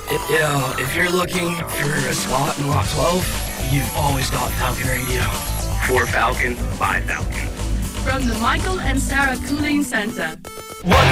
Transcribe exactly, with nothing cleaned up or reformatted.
Yo, if you're looking for a slot in Lot twelve, you've always got Falcon Radio. For Falcon, by Falcon. From the Michael and Sarah Cooling Center. What?